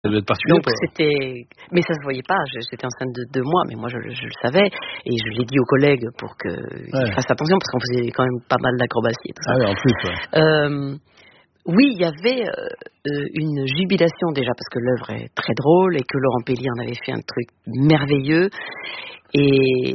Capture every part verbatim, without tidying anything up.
Ça devait être particulier. Donc c'était, mais ça se voyait pas. J'étais enceinte de deux mois, mais moi je, je le savais et je l'ai dit aux collègues pour qu'ils ouais. fassent attention parce qu'on faisait quand même pas mal d'acrobatie et tout ça. Ah ouais, en plus. Ouais. Euh, oui, il y avait euh, une jubilation déjà parce que l'œuvre est très drôle et que Laurent Pellier en avait fait un truc merveilleux et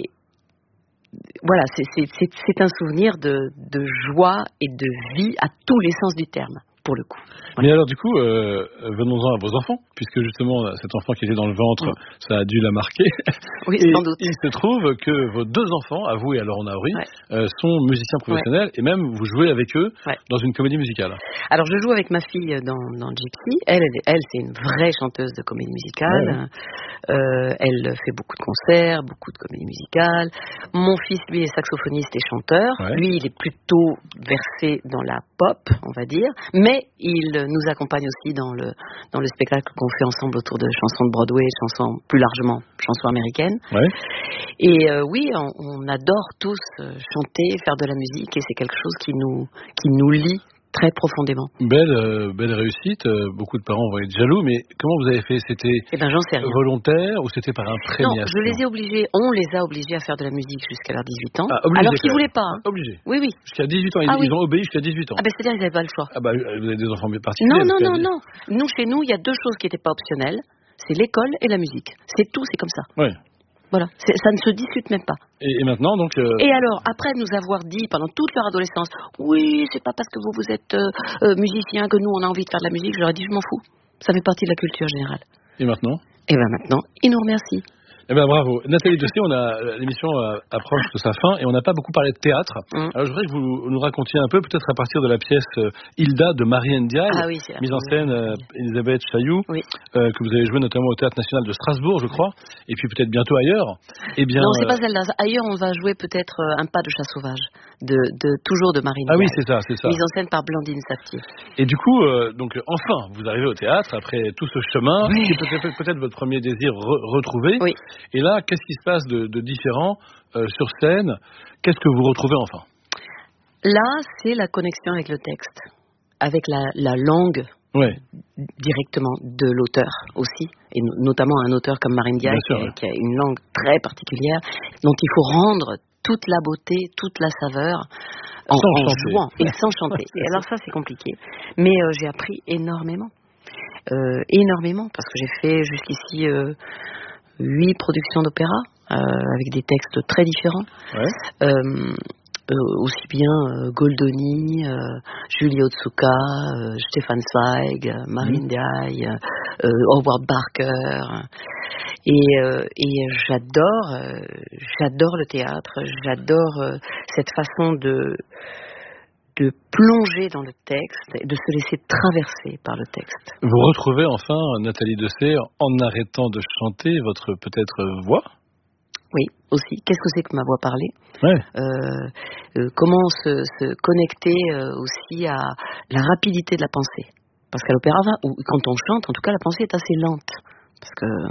voilà, c'est, c'est, c'est, c'est un souvenir de, de joie et de vie à tous les sens du terme. Pour le coup. Mais alors du coup, euh, venons-en à vos enfants, puisque justement cet enfant qui était dans le ventre, mmh. ça a dû la marquer. Oui, et sans doute. Il se trouve que vos deux enfants, à vous et à Laurent Naouri, ouais. euh, sont musiciens professionnels ouais. et même vous jouez avec eux ouais. dans une comédie musicale. Alors je joue avec ma fille dans, dans Gypsy. Elle, elle, elle, c'est une vraie chanteuse de comédie musicale. Ouais. Euh, elle fait beaucoup de concerts, beaucoup de comédie musicale. Mon fils, lui, est saxophoniste et chanteur. Ouais. Lui, il est plutôt versé dans la pop, on va dire, mais il nous accompagne aussi dans le, dans le spectacle qu'on fait ensemble autour de chansons de Broadway, chansons plus largement, chansons américaines. Ouais. Et euh, oui, on, on adore tous chanter, faire de la musique, et c'est quelque chose qui nous, qui nous lie très profondément. Belle, euh, belle réussite. Euh, beaucoup de parents vont être jaloux, mais comment vous avez fait? C'était eh ben, j'en sais rien. Volontaire ou c'était par imprégnation? Non, je les ai obligés, on les a obligés à faire de la musique jusqu'à leurs dix-huit ans. Ah, obligé, alors qu'ils ne voulaient pas. Hein. Obligés. Oui, oui. Jusqu'à dix-huit ans, ils, ah, ils oui. ont obéi jusqu'à dix-huit ans. Ah ben c'est-à-dire qu'ils n'avaient pas le choix. Ah bah vous avez des enfants bien particuliers. Non, non, non, non. Nous, chez nous, il y a deux choses qui n'étaient pas optionnelles. C'est l'école et la musique. C'est tout, c'est comme ça. Oui. Voilà, c'est, ça ne se discute même pas. Et, et maintenant, donc... Euh... Et alors, après nous avoir dit, pendant toute leur adolescence, oui, c'est pas parce que vous, vous êtes euh, euh, musicien que nous, on a envie de faire de la musique, je leur ai dit, je m'en fous. Ça fait partie de la culture générale. Et maintenant? Et bien maintenant, ils nous remercient. Eh ben bravo. Nathalie Dessay, on a, l'émission euh, approche de sa fin et on n'a pas beaucoup parlé de théâtre. Mmh. Alors je voudrais que vous nous racontiez un peu, peut-être à partir de la pièce euh, Hilda de Marie Ndiaye, ah oui, mise en scène euh, Elisabeth Chailloux, oui. euh, que vous avez joué notamment au Théâtre National de Strasbourg, je crois, et puis peut-être bientôt ailleurs. Eh bien, non, c'est pas celle-là. Ailleurs, on va jouer peut-être euh, Un pas de chat sauvage, de, de toujours de Marie Ndiaye. Ah oui, c'est ça, c'est ça. Mise en scène par Blandine Saptier. Et du coup, euh, donc enfin, vous arrivez au théâtre après tout ce chemin, oui. qui est peut-être, peut-être votre premier désir re- retrouvé. Oui. Et là, qu'est-ce qui se passe de, de différent euh, sur scène? Qu'est-ce que vous retrouvez enfin? Là, c'est la connexion avec le texte, avec la, la langue ouais. directement de l'auteur aussi, et notamment un auteur comme Marie Ndiaye qui, ouais. qui a une langue très particulière, dont il faut rendre toute la beauté, toute la saveur en, en jouant et sans chanter. Et alors ça, c'est compliqué. Mais euh, j'ai appris énormément, euh, énormément, parce que j'ai fait jusqu'ici euh, huit productions d'opéra. Euh, avec des textes très différents, ouais. euh, euh, aussi bien euh, Goldoni, euh, Julie Otsuka, euh, Stéphane Zweig, euh, Marie Ndiaye, euh, Howard Barker, et, euh, et j'adore, euh, j'adore le théâtre, j'adore euh, cette façon de de plonger dans le texte et de se laisser traverser par le texte. Vous retrouvez enfin Nathalie Dessay en arrêtant de chanter votre peut-être voix? Oui, aussi. Qu'est-ce que c'est que ma voix parlée? Ouais. euh, euh, Comment se, se connecter euh, aussi à la rapidité de la pensée? Parce qu'à l'opéra, ou quand on chante, en tout cas, la pensée est assez lente. Parce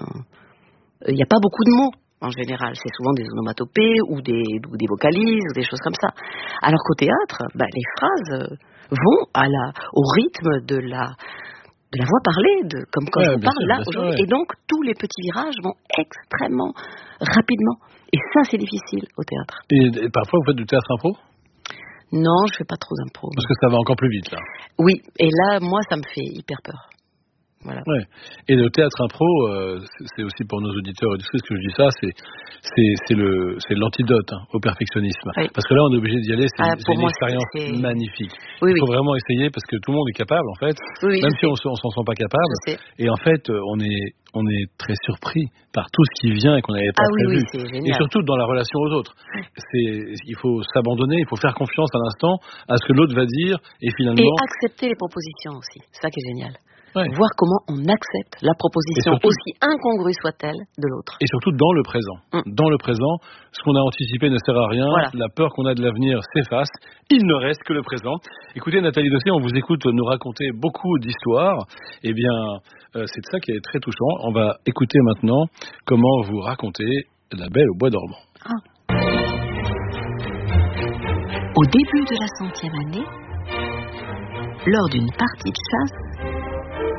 que il n'y a pas beaucoup de mots, en général. C'est souvent des onomatopées ou des, ou des vocalises ou des choses comme ça. Alors qu'au théâtre, bah, les phrases vont à la, au rythme de la... de la voix parlée, de, comme quand ouais, on parle sûr, là aujourd'hui. Ouais. Et donc, tous les petits virages vont extrêmement rapidement. Et ça, c'est difficile au théâtre. Et, et parfois, vous faites du théâtre impro? Non, je fais pas trop d'impro. Parce que ça va encore plus vite, là. Oui, et là, moi, ça me fait hyper peur. Voilà. Ouais. Et le théâtre impro, euh, c'est aussi pour nos auditeurs et auditrices que je dis ça, c'est c'est c'est le c'est l'antidote hein, au perfectionnisme. Oui. Parce que là, on est obligé d'y aller. C'est, ah, c'est une moi, expérience c'est... magnifique. Oui, Il faut oui. vraiment essayer parce que tout le monde est capable en fait, oui, même si on, on s'en sent pas capable. Et en fait, on est on est très surpris par tout ce qui vient et qu'on n'avait pas ah, prévu. Oui, oui, c'est génial. Et surtout dans la relation aux autres. C'est il faut s'abandonner, il faut faire confiance à l'instant à ce que l'autre va dire et finalement. Et accepter les propositions aussi. C'est ça qui est génial. Ouais. Voir comment on accepte la proposition, surtout, aussi incongrue soit-elle, de l'autre. Et surtout dans le présent. Mm. Dans le présent, ce qu'on a anticipé ne sert à rien. Voilà. La peur qu'on a de l'avenir s'efface. Il ne reste que le présent. Écoutez, Nathalie Dessay, on vous écoute nous raconter beaucoup d'histoires. Eh bien, euh, c'est ça qui est très touchant. On va écouter maintenant comment vous racontez La Belle au bois dormant. Ah. Au début de la centième année, lors d'une partie de chasse,